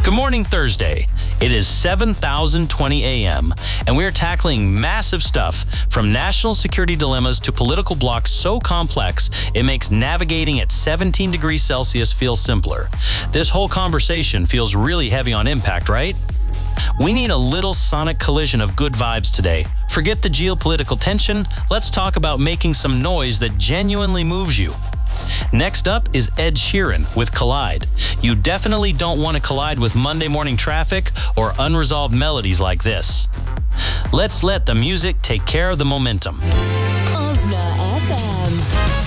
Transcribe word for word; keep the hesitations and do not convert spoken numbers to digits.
Good morning, Thursday. It is seven thousand twenty a m, and we're tackling massive stuff, from national security dilemmas to political blocks so complex it makes navigating at seventeen degrees Celsius feel simpler. This whole conversation feels really heavy on impact, right? We need a little sonic collision of good vibes today. Forget the geopolitical tension. Let's talk about making some noise that genuinely moves you. Next up is Ed Sheeran with Collide. You definitely don't want to collide with Monday morning traffic or unresolved melodies like this. Let's let the music take care of the momentum.